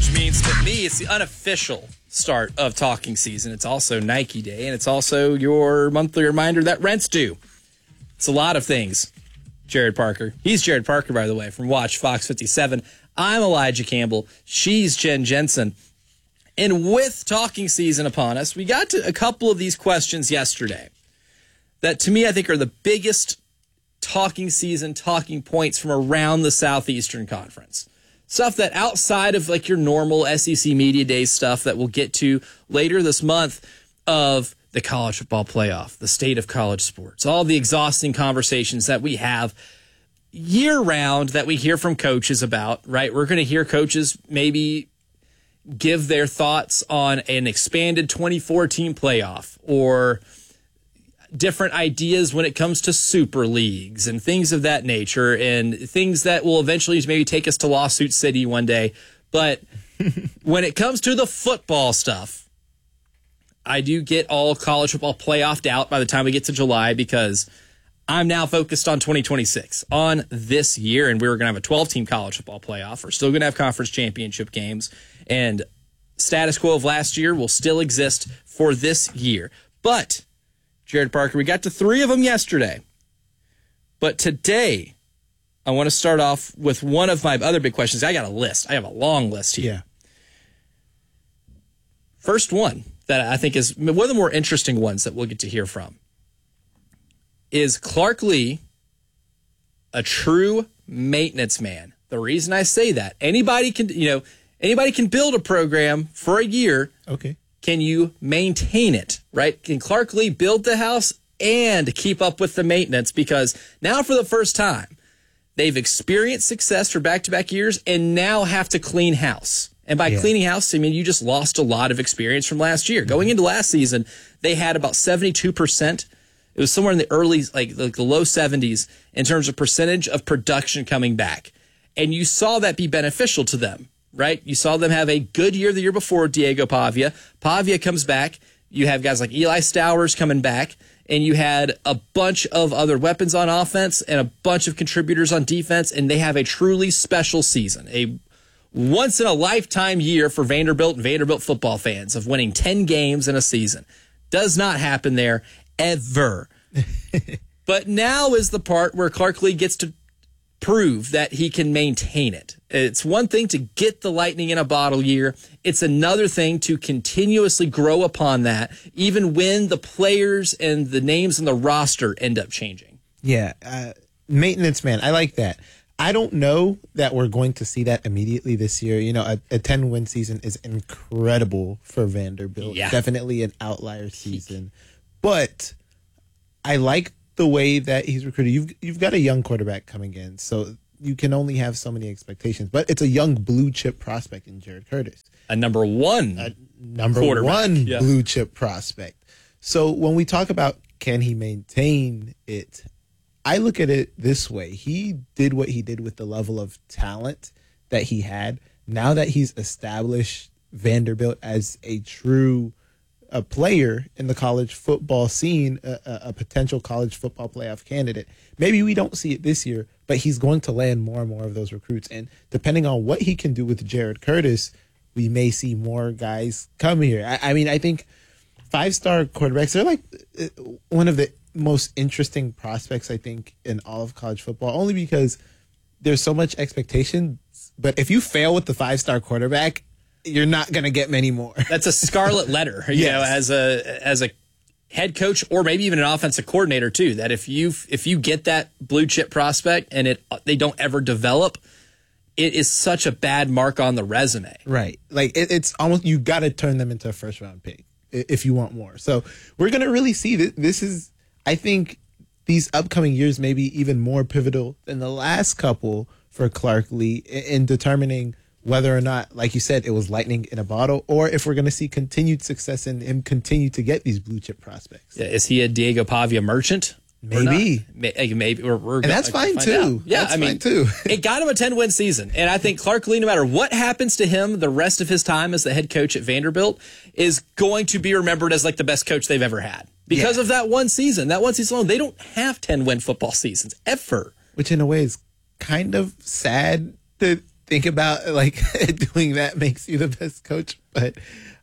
which means to me it's the unofficial start of talking season. It's also Nike Day, and it's also your monthly reminder that rent's due. It's a lot of things. Jared Parker. He's Jared Parker, by the way, from Watch Fox 57. I'm Elijah Campbell. She's Jen Jensen. And with talking season upon us, we got to a couple of these questions yesterday that, to me, I think are the biggest talking season talking points from around the Southeastern Conference. Stuff that outside of like your normal SEC Media Day stuff that we'll get to later this month of the college football playoff, the state of college sports, all the exhausting conversations that we have year round that we hear from coaches about, right? We're going to hear coaches maybe give their thoughts on an expanded 24-team playoff or different ideas when it comes to super leagues and things of that nature and things that will eventually maybe take us to Lawsuit City one day. But when it comes to the football stuff, I do get all college football playoffed out by the time we get to July because I'm now focused on 2026, on this year, and we were going to have a 12-team college football playoff. We're still going to have conference championship games, and status quo of last year will still exist for this year. But Jared Parker, we got to 3 of them yesterday. But today, I want to start off with one of my other big questions. I got a list. I have a long list here. Yeah. First one that I think is one of the more interesting ones that we'll get to hear from is Clark Lea a true maintenance man? The reason I say that, anybody can build a program for a year. Okay. Can you maintain it, right? Can Clark Lea build the house and keep up with the maintenance? Because now for the first time, they've experienced success for back-to-back years and now have to clean house. And by cleaning house, I mean you just lost a lot of experience from last year. Going into last season, they had about 72%. It was somewhere in the early, like the low 70s in terms of percentage of production coming back. And you saw that be beneficial to them. Right? You saw them have a good year the year before Diego Pavia. Pavia comes back. You have guys like Eli Stowers coming back. And you had a bunch of other weapons on offense and a bunch of contributors on defense. And they have a truly special season. A once-in-a-lifetime year for Vanderbilt and Vanderbilt football fans of winning 10 games in a season. Does not happen there ever. But now is the part where Clark Lea gets to prove that he can maintain it. It's one thing to get the lightning in a bottle year. It's another thing to continuously grow upon that, even when the players and the names in the roster end up changing. Yeah, maintenance man. I like that. I don't know that we're going to see that immediately this year. You know, a 10-win season is incredible for Vanderbilt. Yeah. Definitely an outlier season. But I like the way that he's recruited. You've got a young quarterback coming in, so you can only have so many expectations. But it's a young blue chip prospect in Jared Curtis, a number one blue chip prospect. So when we talk about can he maintain it, I look at it this way: he did what he did with the level of talent that he had. Now that he's established Vanderbilt as a true a player in the college football scene, a potential college football playoff candidate. Maybe we don't see it this year, but he's going to land more and more of those recruits. And depending on what he can do with Jared Curtis, we may see more guys come here. I mean, I think 5-star quarterbacks, they're like one of the most interesting prospects, I think, in all of college football, only because there's so much expectation. But if you fail with the 5-star quarterback, you're not going to get many more. That's a scarlet letter, you know, as a head coach or maybe even an offensive coordinator too. That if you get that blue chip prospect and they don't ever develop, it is such a bad mark on the resume. Right, like it's almost you got to turn them into a first round pick if you want more. So we're going to really see that this is, I think, these upcoming years may be even more pivotal than the last couple for Clark Lea in determining whether or not, like you said, it was lightning in a bottle, or if we're going to see continued success and him continue to get these blue chip prospects. Yeah, is he a Diego Pavia merchant? Maybe. Maybe. And that's fine too. Yeah, that's fine too. It got him a 10-win season. And I think Clark Lea, no matter what happens to him the rest of his time as the head coach at Vanderbilt, is going to be remembered as like the best coach they've ever had. Because of that one season. That one season alone. They don't have 10-win football seasons, ever. Which in a way is kind of sad to think about like doing that makes you the best coach, but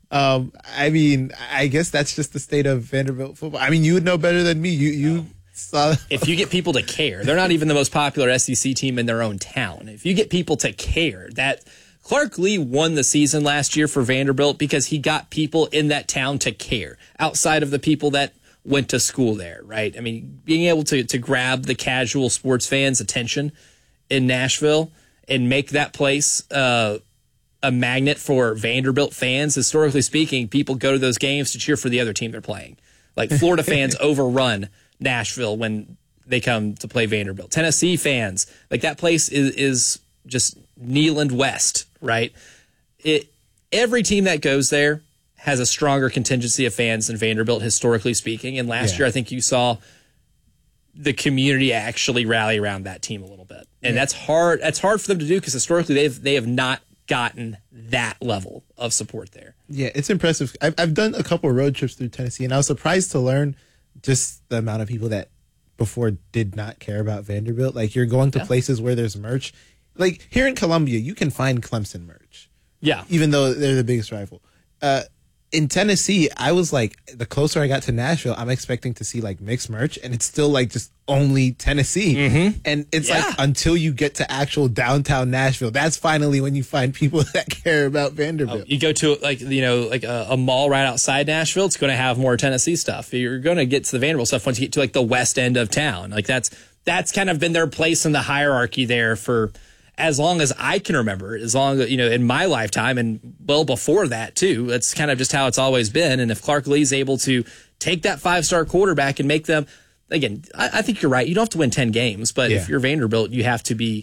I mean, I guess that's just the state of Vanderbilt football. I mean, you would know better than me. You saw. If you get people to care, they're not even the most popular SEC team in their own town. If you get people to care, that Clark Lee won the season last year for Vanderbilt because he got people in that town to care outside of the people that went to school there, right? I mean, being able to grab the casual sports fans' attention in Nashville and make that place a magnet for Vanderbilt fans. Historically speaking, people go to those games to cheer for the other team they're playing. Like Florida fans overrun Nashville when they come to play Vanderbilt. Tennessee fans, like that place is just Neyland West, right? Every team that goes there has a stronger contingency of fans than Vanderbilt, historically speaking. And last year, I think you saw the community actually rally around that team a little bit. And that's hard. That's hard for them to do because historically they have not gotten that level of support there. Yeah, it's impressive. I've done a couple of road trips through Tennessee, and I was surprised to learn just the amount of people that before did not care about Vanderbilt. Like, you're going to places where there's merch. Like, here in Columbia, you can find Clemson merch. Yeah. Even though they're the biggest rival. In Tennessee, I was like, the closer I got to Nashville, I'm expecting to see like mixed merch, and it's still like just only Tennessee. Mm-hmm. And it's like until you get to actual downtown Nashville, that's finally when you find people that care about Vanderbilt. You go to like a mall right outside Nashville, it's going to have more Tennessee stuff. You're going to get to the Vanderbilt stuff once you get to like the west end of town. Like that's kind of been their place in the hierarchy there for as long as I can remember, as long as, in my lifetime and well before that too. That's kind of just how it's always been. And if Clark Lee's able to take that 5-star quarterback and make them, again, I think you're right. You don't have to win 10 games, but if you're Vanderbilt, you have to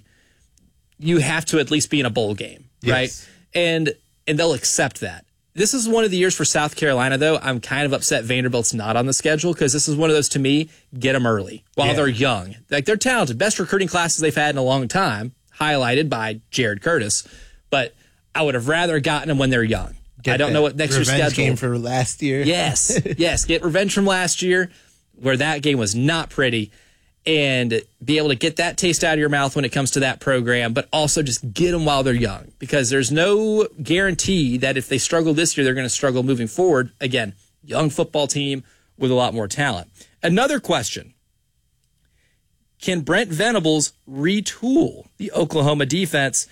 at least be in a bowl game, right? And they'll accept that. This is one of the years for South Carolina, though. I'm kind of upset Vanderbilt's not on the schedule because this is one of those, to me, get them early while they're young. Like, they're talented. Best recruiting classes they've had in a long time, highlighted by Jared Curtis. But I would have rather gotten them when they're young. I don't know what next year's schedule. Game for last year. Yes. Get revenge from last year where that game was not pretty and be able to get that taste out of your mouth when it comes to that program, but also just get them while they're young because there's no guarantee that if they struggle this year, they're going to struggle moving forward. Again, young football team with a lot more talent. Another question. Can Brent Venables retool the Oklahoma defense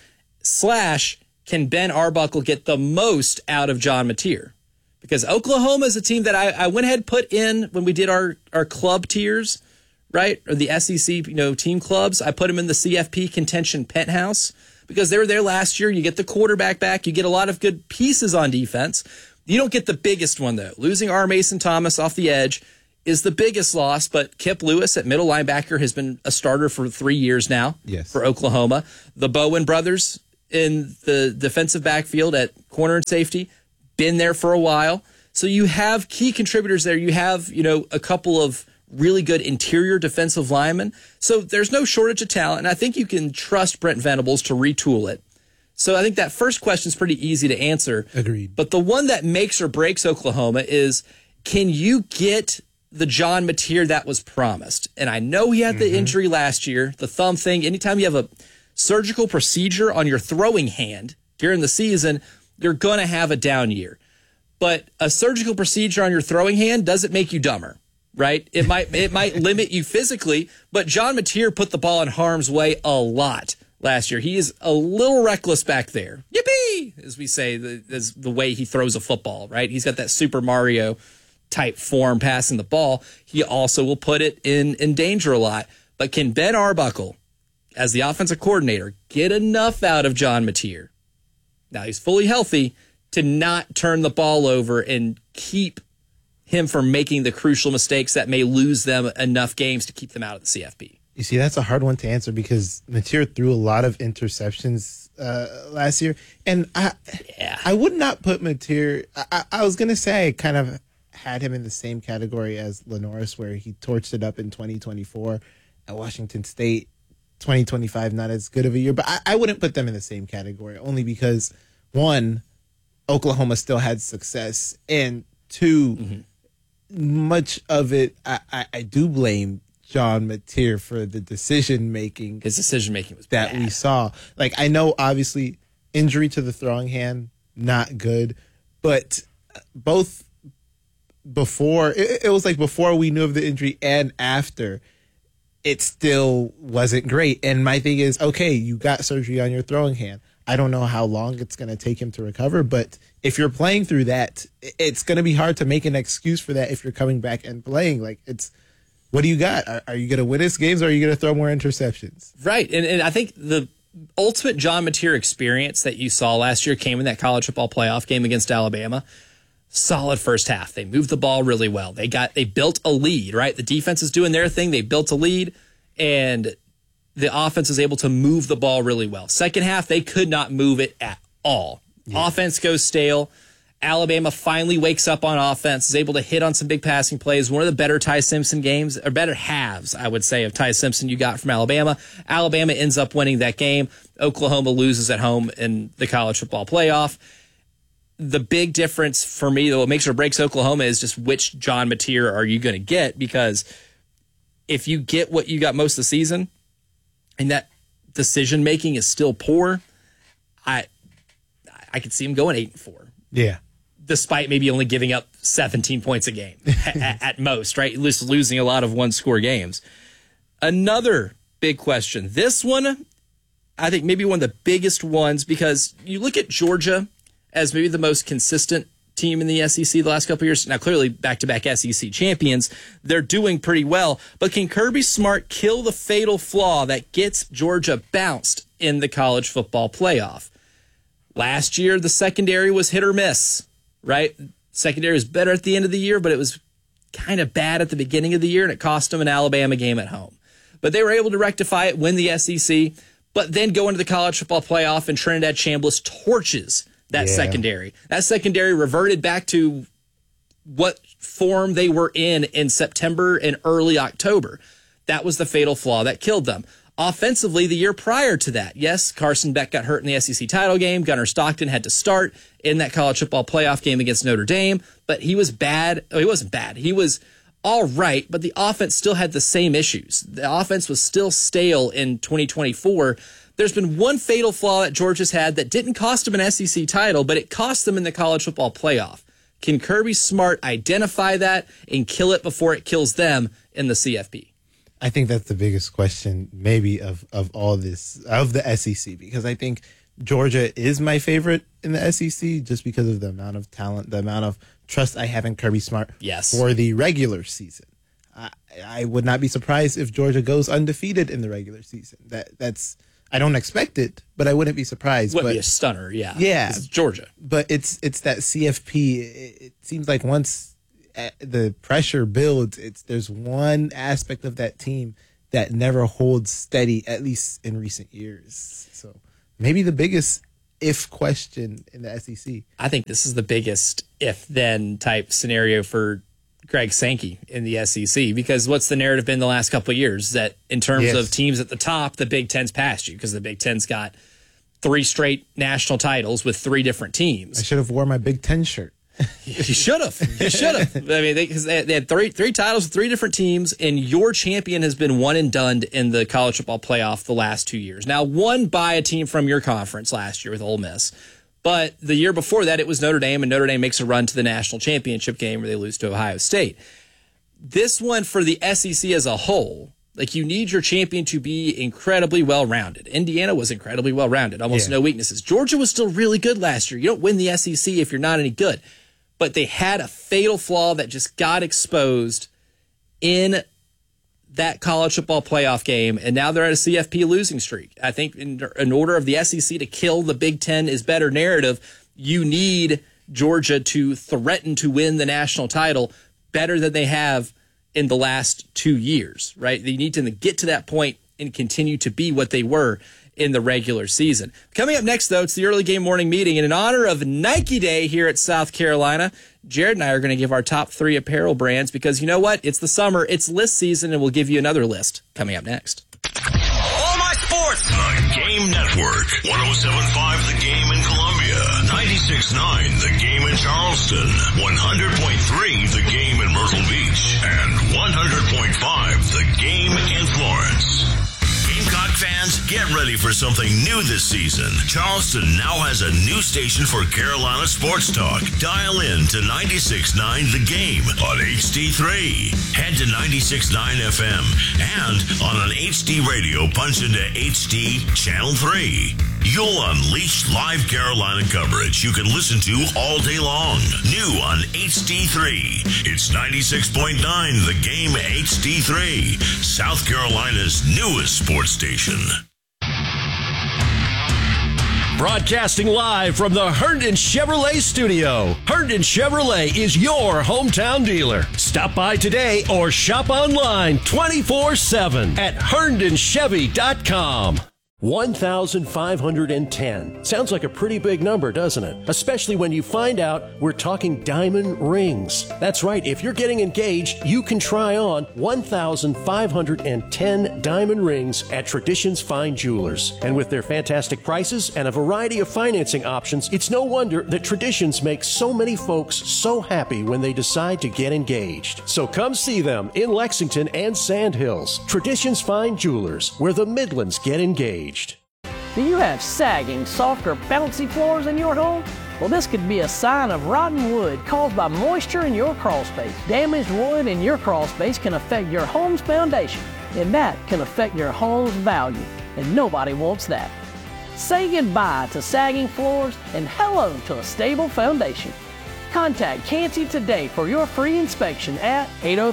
/ can Ben Arbuckle get the most out of John Mateer? Because Oklahoma is a team that I went ahead and put in when we did our club tiers, right? Or the SEC, team clubs. I put them in the CFP contention penthouse because they were there last year. You get the quarterback back. You get a lot of good pieces on defense. You don't get the biggest one, though. Losing R. Mason Thomas off the edge is the biggest loss, but Kip Lewis at middle linebacker has been a starter for 3 years now for Oklahoma. The Bowen brothers in the defensive backfield at corner and safety, been there for a while. So you have key contributors there. You have, a couple of really good interior defensive linemen. So there's no shortage of talent, and I think you can trust Brent Venables to retool it. So I think that first question is pretty easy to answer. Agreed. But the one that makes or breaks Oklahoma is, can you get the John Mateer that was promised? And I know he had the injury last year, the thumb thing. Anytime you have a surgical procedure on your throwing hand during the season, you're going to have a down year. But a surgical procedure on your throwing hand doesn't make you dumber, right? It might limit you physically, but John Mateer put the ball in harm's way a lot last year. He is a little reckless back there. Yippee! As we say, is the way he throws a football, right? He's got that Super Mario type form passing the ball. He also will put it in danger a lot. But can Ben Arbuckle, as the offensive coordinator, get enough out of John Mateer? Now he's fully healthy to not turn the ball over and keep him from making the crucial mistakes that may lose them enough games to keep them out of the CFP. You see, that's a hard one to answer because Mateer threw a lot of interceptions last year. And I would not put Mateer, I was going to say I kind of had him in the same category as Lenoris, where he torched it up in 2024 at Washington State. 2025, not as good of a year, but I wouldn't put them in the same category only because, one, Oklahoma still had success, and two, much of it I do blame John Mateer for the decision making. His decision making was that bad. We saw. Like, I know obviously injury to the throwing hand, not good, but both before it was like before we knew of the injury and after, it still wasn't great. And my thing is, okay, you got surgery on your throwing hand. I don't know how long it's going to take him to recover, but if you're playing through that, it's going to be hard to make an excuse for that if you're coming back and playing. Like, what do you got? Are you going to win us games, or are you going to throw more interceptions? Right. And I think the ultimate John Mateer experience that you saw last year came in that college football playoff game against Alabama. Solid first half. They moved the ball really well. They built a lead, right? The defense is doing their thing. They built a lead, and the offense is able to move the ball really well. Second half, they could not move it at all. Yeah. Offense goes stale. Alabama finally wakes up on offense, is able to hit on some big passing plays. One of the better Ty Simpson games, or better halves, I would say, of Ty Simpson you got from Alabama. Alabama ends up winning that game. Oklahoma loses at home in the college football playoff. The big difference for me, though, what makes or breaks Oklahoma is just which John Mateer are you going to get, because if you get what you got most of the season and that decision-making is still poor, I could see him going 8-4. Yeah. Despite maybe only giving up 17 points a game at most, right? At least losing a lot of one-score games. Another big question. This one, I think maybe one of the biggest ones, because you look at Georgia as maybe the most consistent team in the SEC the last couple of years. Now, clearly, back-to-back SEC champions. They're doing pretty well. But can Kirby Smart kill the fatal flaw that gets Georgia bounced in the college football playoff? Last year, the secondary was hit or miss, right? Secondary was better at the end of the year, but it was kind of bad at the beginning of the year, and it cost them an Alabama game at home. But they were able to rectify it, win the SEC, but then go into the college football playoff, and Trinidad Chambliss torches that secondary. That secondary reverted back to what form they were in September and early October. That was the fatal flaw that killed them. Offensively, the year prior to that, yes, Carson Beck got hurt in the SEC title game. Gunnar Stockton had to start in that college football playoff game against Notre Dame, but he was bad. Oh, he wasn't bad. He was all right, but the offense still had the same issues. The offense was still stale in 2024. There's been one fatal flaw that Georgia's had that didn't cost them an SEC title, but it cost them in the college football playoff. Can Kirby Smart identify that and kill it before it kills them in the CFP? I think that's the biggest question maybe of all this, of the SEC, because I think Georgia is my favorite in the SEC just because of the amount of talent, the amount of trust I have in Kirby Smart for the regular season. I would not be surprised if Georgia goes undefeated in the regular season. That's I don't expect it, but I wouldn't be surprised. Would be a stunner, yeah. Yeah. It's Georgia. But it's that CFP. It seems like once the pressure builds, there's one aspect of that team that never holds steady, at least in recent years. So maybe the biggest if question in the SEC. I think this is the biggest if-then type scenario for Greg Sankey in the SEC, because what's the narrative been the last couple of years? That in terms of teams at the top, the Big Ten's passed you because the Big Ten's got 3 straight national titles with 3 different teams. I should have worn my Big Ten shirt. You should have. You should have. I mean, because they had three titles with 3 different teams, and your champion has been one and done in the college football playoff the last 2 years. Now, won by a team from your conference last year with Ole Miss. But the year before that, it was Notre Dame, and Notre Dame makes a run to the national championship game where they lose to Ohio State. This one for the SEC as a whole, like, you need your champion to be incredibly well-rounded. Indiana was incredibly well-rounded, almost no weaknesses. Georgia was still really good last year. You don't win the SEC if you're not any good. But they had a fatal flaw that just got exposed in that college football playoff game, and now they're at a CFP losing streak. I think in order of the SEC to kill the Big Ten is better narrative, you need Georgia to threaten to win the national title better than they have in the last 2 years, right? They need to get to that point and continue to be what they were in the regular season. Coming up next, though, it's the early game morning meeting. And in honor of Nike Day here at South Carolina, Jared and I are going to give our top 3 apparel brands because, you know what? It's the summer. It's list season, and we'll give you another list coming up next. All my sports. The Game Network. 107.5 The Game in Columbia. 96.9 The Game in Charleston. 100.3 The Game in Myrtle Beach. And 100.5 The Game Get ready for something new this season. Charleston now has a new station for Carolina sports talk. Dial in to 96.9 The Game on HD3. Head to 96.9 FM and on an HD radio, punch into HD Channel 3. You'll unleash live Carolina coverage you can listen to all day long. New on HD3. It's 96.9 The Game HD3, South Carolina's newest sports station. Broadcasting live from the Herndon Chevrolet studio. Herndon Chevrolet is your hometown dealer. Stop by today or shop online 24/7 at herndonchevy.com. 1,510. Sounds like a pretty big number, doesn't it? Especially when you find out we're talking diamond rings. That's right. If you're getting engaged, you can try on 1,510 diamond rings at Traditions Fine Jewelers. And with their fantastic prices and a variety of financing options, it's no wonder that Traditions makes so many folks so happy when they decide to get engaged. So come see them in Lexington and Sand Hills. Traditions Fine Jewelers, where the Midlands get engaged. Do you have sagging, soft, or bouncy floors in your home? Well, this could be a sign of rotten wood caused by moisture in your crawl space. Damaged wood in your crawl space can affect your home's foundation, and that can affect your home's value, and nobody wants that. Say goodbye to sagging floors and hello to a stable foundation. Contact Canty today for your free inspection at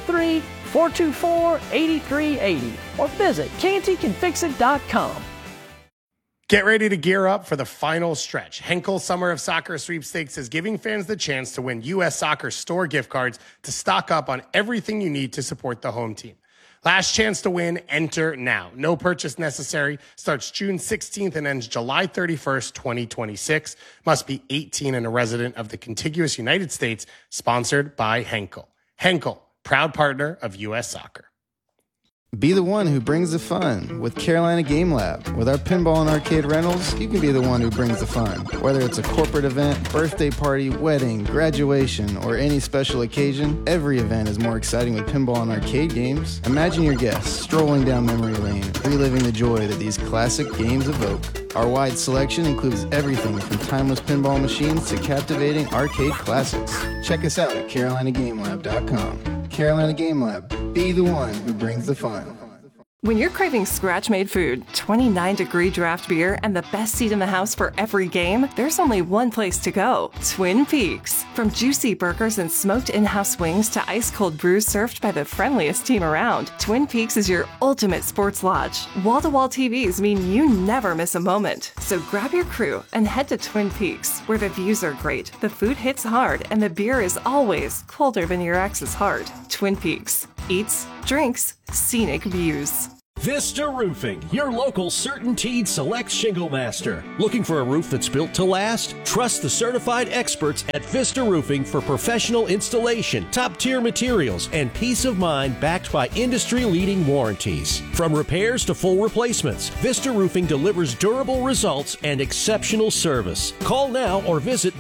803-424-8380 or visit CantyCanFixIt.com. Get ready to gear up for the final stretch. Henkel Summer of Soccer Sweepstakes is giving fans the chance to win U.S. Soccer store gift cards to stock up on everything you need to support the home team. Last chance to win, enter now. No purchase necessary. Starts June 16th and ends July 31st, 2026. Must be 18 and a resident of the contiguous United States. Sponsored by Henkel. Henkel, proud partner of U.S. Soccer. Be the one who brings the fun with Carolina Game Lab. With our pinball and arcade rentals, you can be the one who brings the fun. Whether it's a corporate event, birthday party, wedding, graduation, or any special occasion, every event is more exciting with pinball and arcade games. Imagine your guests strolling down memory lane, reliving the joy that these classic games evoke. Our wide selection includes everything from timeless pinball machines to captivating arcade classics. Check us out at CarolinaGameLab.com. Carolina Game Lab. Be the one who brings the fun. When you're craving scratch-made food, 29-degree draft beer, and the best seat in the house for every game, there's only one place to go: Twin Peaks. From juicy burgers and smoked in-house wings to ice-cold brews served by the friendliest team around, Twin Peaks is your ultimate sports lodge. Wall-to-wall TVs mean you never miss a moment. So grab your crew and head to Twin Peaks, where the views are great, the food hits hard, and the beer is always colder than your ex's heart. Twin Peaks. Eats, drinks, scenic views. Vista Roofing, your local CertainTeed Select Shingle Master. Looking for a roof that's built to last? Trust the certified experts at Vista Roofing for professional installation, top-tier materials, and peace of mind backed by industry-leading warranties. From repairs to full replacements, Vista Roofing delivers durable results and exceptional service. Call now or visit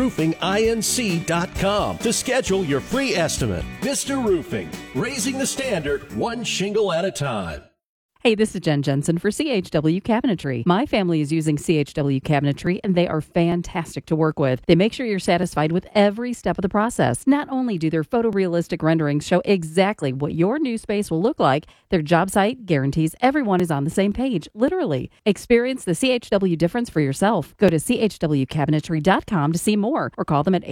VistaRoofingINC.com to schedule your free estimate. Vista Roofing, raising the standard one shingle at a time. Hey, this is Jen Jensen for CHW Cabinetry. My family is using CHW Cabinetry, and they are fantastic to work with. They make sure you're satisfied with every step of the process. Not only do their photorealistic renderings show exactly what your new space will look like, their job site guarantees everyone is on the same page, literally. Experience the CHW difference for yourself. Go to chwcabinetry.com to see more, or call them at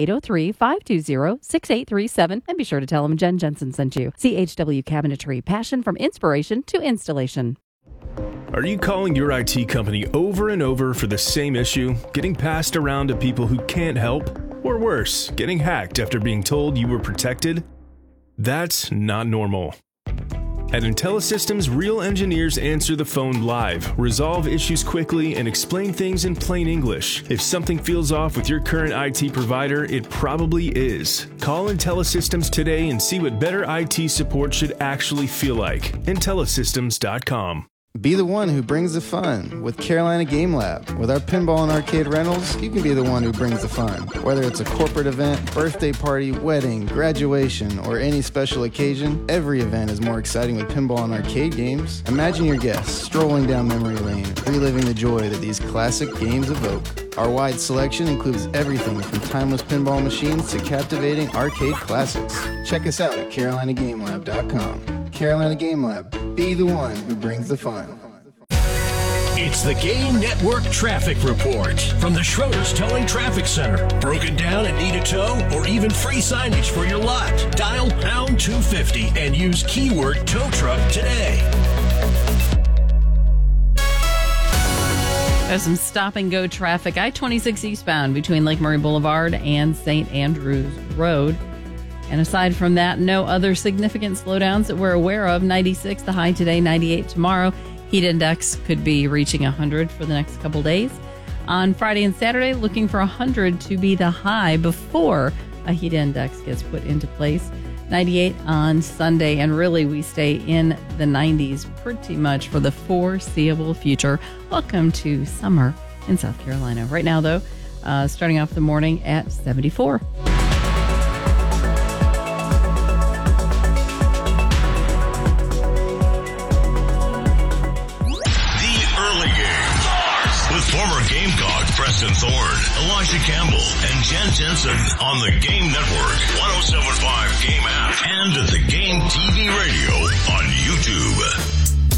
803-520-6837, and be sure to tell them Jen Jensen sent you. CHW Cabinetry, passion from inspiration to installation. Are you calling your IT company over and over for the same issue, getting passed around to people who can't help? Or worse, getting hacked after being told you were protected? That's not normal. At IntelliSystems, real engineers answer the phone live, resolve issues quickly, and explain things in plain English. If something feels off with your current IT provider, it probably is. Call IntelliSystems today and see what better IT support should actually feel like. IntelliSystems.com. Be the one who brings the fun with Carolina Game Lab. With our pinball and arcade rentals, you can be the one who brings the fun. Whether it's a corporate event, birthday party, wedding, graduation, or any special occasion, every event is more exciting with pinball and arcade games. Imagine your guests strolling down memory lane, reliving the joy that these classic games evoke. Our wide selection includes everything from timeless pinball machines to captivating arcade classics. Check us out at CarolinaGameLab.com. Carolina Game Lab. Be the one who brings the fun. It's the Game Network Traffic Report from the Schroeder's Towing Traffic Center. Broken down and need a tow or even free signage for your lot? Dial pound 250 and use keyword tow truck today. There's some stop-and-go traffic. I-26 eastbound between Lake Murray Boulevard and St. Andrews Road. And aside from that, no other significant slowdowns that we're aware of. 96, the high today, 98 tomorrow. Heat index could be reaching 100 for the next couple days. On Friday and Saturday, looking for 100 to be the high before a heat index gets put into place. 98 on Sunday, and really we stay in the 90s pretty much for the foreseeable future. Welcome to summer in South Carolina. Right now, though, starting off the morning at 74. Former Gamecock Preston Thorne, Elijah Campbell, and Jen Jensen on the Game Network, 107.5 Game app, and at the Game TV radio